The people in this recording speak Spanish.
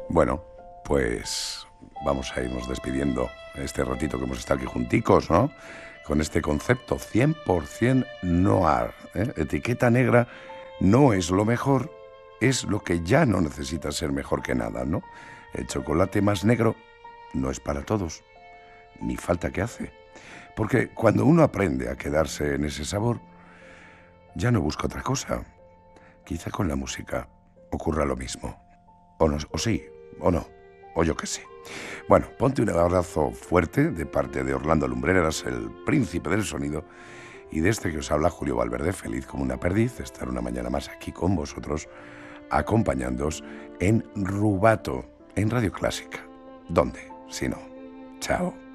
Bueno, pues vamos a irnos despidiendo este ratito que hemos estado aquí junticos, ¿no? Con este concepto 100% noir, ¿eh? Etiqueta negra no es lo mejor, es lo que ya no necesita ser mejor que nada, ¿no? El chocolate más negro no es para todos, ni falta que hace. Porque cuando uno aprende a quedarse en ese sabor, ya no busca otra cosa. Quizá con la música ocurra lo mismo. O no, o sí, o no, o yo qué sé. Bueno, ponte un abrazo fuerte de parte de Orlando Lumbreras, el príncipe del sonido, y de este que os habla Julio Valverde, feliz como una perdiz de estar una mañana más aquí con vosotros, acompañándoos en Rubato, en Radio Clásica. ¿Dónde? Si no. Chao.